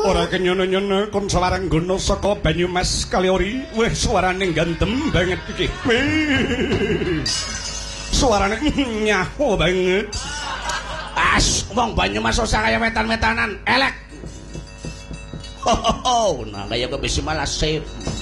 Ora kenyono-nyono kon sawarang gono saka Banyumas Kaliori. Weh suarane ganteng banget iki. Suarane nyaho banget. As wong Banyumas ora kaya wetan-wetanan elek. Nah kaya kok bisa malah sip.